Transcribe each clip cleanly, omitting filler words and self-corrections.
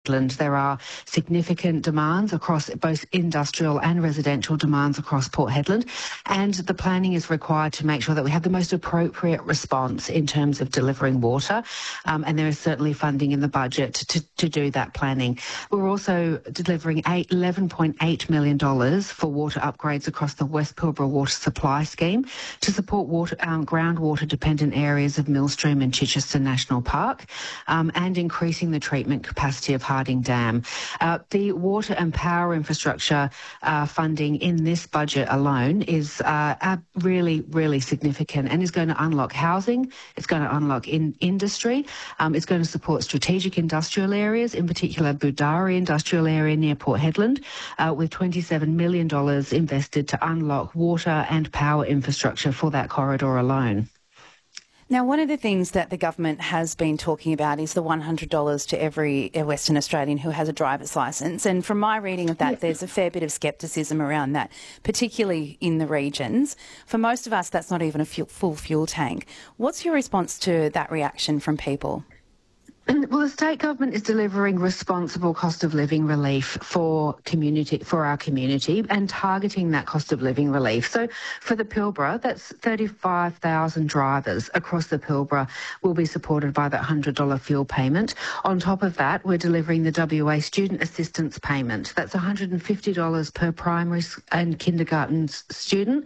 Hedland. There are significant demands across both industrial and residential demands across Port Hedland, and the planning is required to make sure that we have the most appropriate response in terms of delivering water, and there is certainly funding in the budget to do that planning. We're also delivering $11.8 million for water upgrades across the West Pilbara Water Supply Scheme to support groundwater dependent areas of Millstream and Chichester National Park, and increasing the treatment capacity of Harding Dam. The water and power infrastructure funding in this budget alone is really, really significant and is going to unlock housing, it's going to unlock industry, it's going to support strategic industrial areas, in particular Budari industrial area near Port Hedland, with $27 million invested to unlock water and power infrastructure for that corridor alone. Now, one of the things that the government has been talking about is the $100 to every Western Australian who has a driver's licence. And from my reading of that, there's a fair bit of scepticism around that, particularly in the regions. For most of us, that's not even a full fuel tank. What's your response to that reaction from people? Well, the state government is delivering responsible cost of living relief for our community and targeting that cost of living relief. So for the Pilbara, that's 35,000 drivers across the Pilbara will be supported by that $100 fuel payment. On top of that, we're delivering the WA student assistance payment. That's $150 per primary and kindergarten student,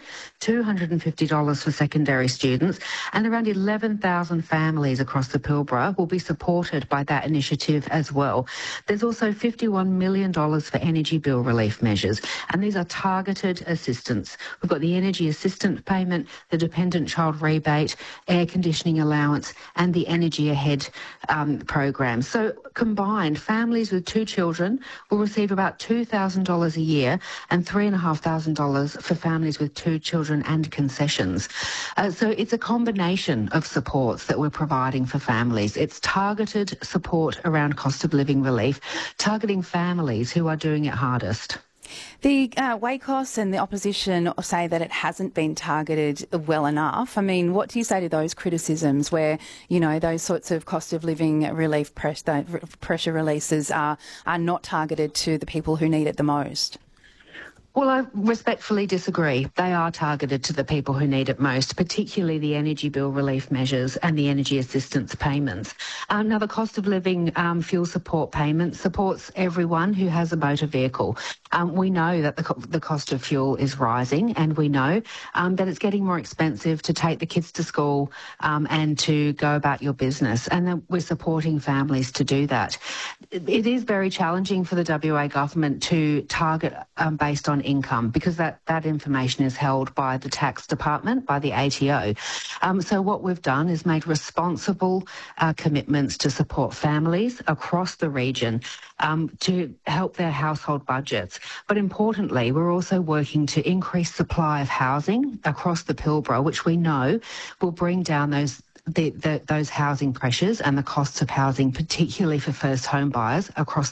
$250 for secondary students, and around 11,000 families across the Pilbara will be supported by that initiative as well. There's also $51 million for energy bill relief measures, and these are targeted assistance. We've got the energy assistance payment, the dependent child rebate, air conditioning allowance, and the Energy Ahead program. So combined, families with 2 children will receive about $2,000 a year and $3,500 for families with 2 children and concessions. So it's a combination of supports that we're providing for families. It's targeted support around cost of living relief, targeting families who are doing it hardest. The WACOS and the opposition say that it hasn't been targeted well enough. I mean, what do you say to those criticisms where, you know, those sorts of cost of living relief pressure releases are not targeted to the people who need it the most? Well, I respectfully disagree. They are targeted to the people who need it most, particularly the energy bill relief measures and the energy assistance payments. Now, the cost of living fuel support payment supports everyone who has a motor vehicle. We know that the cost of fuel is rising, and we know that it's getting more expensive to take the kids to school and to go about your business, and that we're supporting families to do that. It is very challenging for the WA government to target based on income, because that information is held by the tax department, by the ATO. So what we've done is made responsible commitments to support families across the region to help their household budgets. But importantly, we're also working to increase supply of housing across the Pilbara, which we know will bring down those housing pressures and the costs of housing, particularly for first home buyers across